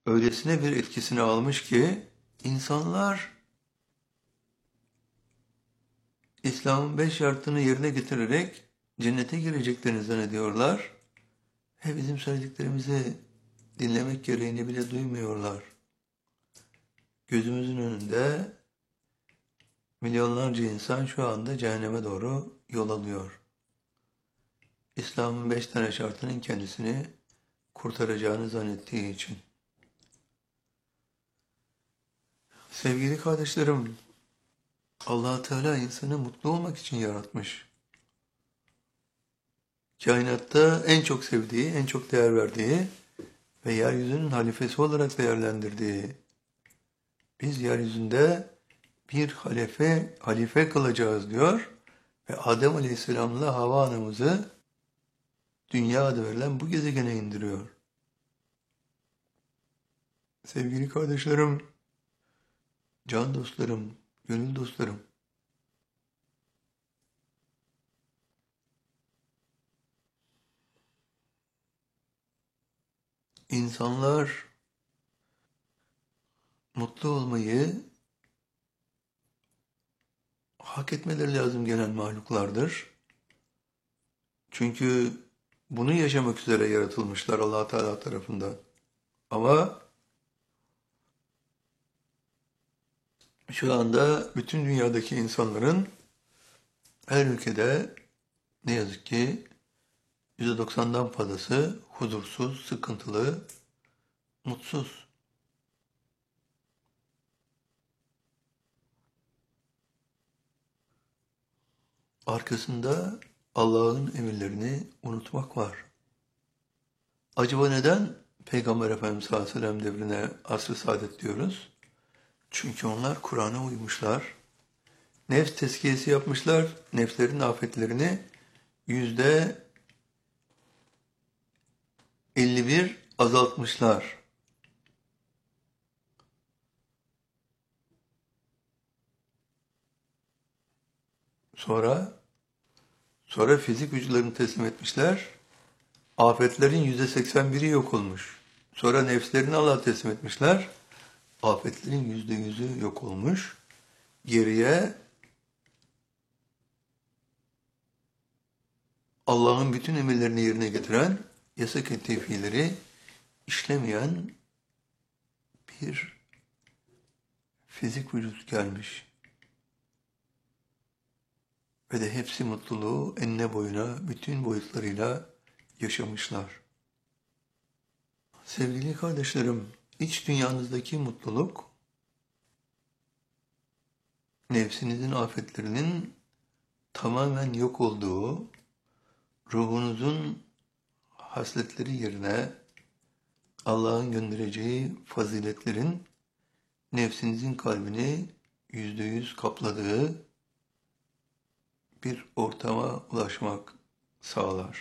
öylesine bir etkisini almış ki insanlar İslam'ın 5 şartını yerine getirerek cennete gireceklerini zannediyorlar ve bizim söylediklerimizi dinlemek gereğini bile duymuyorlar. Gözümüzün önünde milyonlarca insan şu anda cehenneme doğru yol alıyor. İslam'ın 5 tane şartının kendisini kurtaracağını zannettiği için. Sevgili kardeşlerim, Allah Teala insanı mutlu olmak için yaratmış. Kainatta en çok sevdiği, en çok değer verdiği ve yeryüzünün halifesi olarak değerlendirdiği, biz yeryüzünde bir halife kılacağız diyor ve Adem Aleyhisselam'la Havva anamızı dünya adı verilen bu gezegene indiriyor. Sevgili kardeşlerim, can dostlarım, gönül dostlarım, insanlar mutlu olmayı hak etmeleri lazım gelen mahluklardır. Çünkü bunu yaşamak üzere yaratılmışlar Allah Teala tarafından. Ama şu anda bütün dünyadaki insanların her ülkede ne yazık ki %90'dan fazlası huzursuz, sıkıntılı, mutsuz. Arkasında Allah'ın emirlerini unutmak var. Acaba neden Peygamber Efendimiz sallallahu aleyhi ve sellem devrine asr-ı saadet diyoruz? Çünkü onlar Kur'an'a uymuşlar. Nefs tezkiyesi yapmışlar. Nefslerin afetlerini %51 azaltmışlar. Sonra fizik vücutlarını teslim etmişler. Afetlerin %81'i yok olmuş. Sonra nefslerini Allah'a teslim etmişler. Afetlerin %100'ü yok olmuş. Geriye Allah'ın bütün emirlerini yerine getiren, yasak ettiği fiilleri işlemeyen bir fizik vücut gelmiş. Ve de hepsi mutluluğu enine boyuna, bütün boyutlarıyla yaşamışlar. Sevgili kardeşlerim, iç dünyanızdaki mutluluk, nefsinizin afetlerinin tamamen yok olduğu, ruhunuzun hasletleri yerine Allah'ın göndereceği faziletlerin nefsinizin kalbini %100 kapladığı bir ortama ulaşmak sağlar.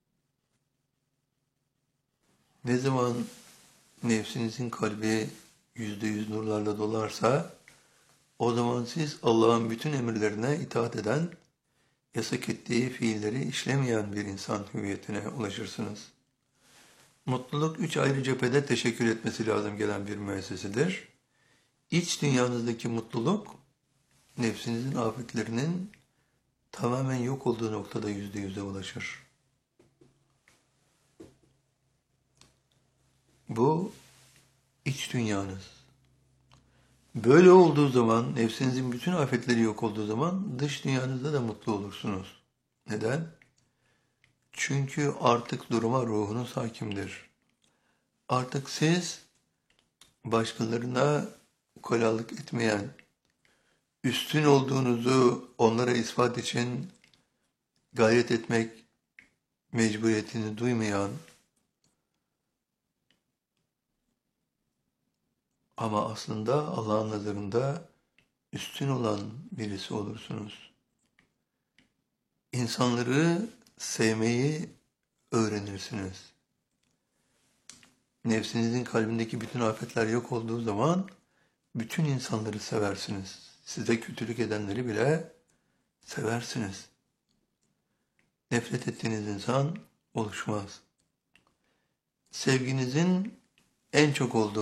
Ne zaman nefsinizin kalbi %100 nurlarla dolarsa, o zaman siz Allah'ın bütün emirlerine itaat eden, yasak ettiği fiilleri işlemeyen bir insan hüviyetine ulaşırsınız. Mutluluk 3 ayrı cephede teşekkür etmesi lazım gelen bir müessesidir. İç dünyanızdaki mutluluk, nefsinizin afetlerinin tamamen yok olduğu noktada %100'e ulaşır. Bu iç dünyanız. Böyle olduğu zaman, nefsinizin bütün afetleri yok olduğu zaman dış dünyanızda da mutlu olursunuz. Neden? Çünkü artık duruma ruhunuz hakimdir. Artık siz başkalarına ukalalık etmeyen, üstün olduğunuzu onlara ispat için gayret etmek mecburiyetini duymayan ama aslında Allah'ın nazarında üstün olan birisi olursunuz. İnsanları sevmeyi öğrenirsiniz. Nefsinizin kalbindeki bütün afetler yok olduğu zaman bütün insanları seversiniz. Size kötülük edenleri bile seversiniz. Nefret ettiğiniz insan oluşmaz. Sevginizin en çok olduğu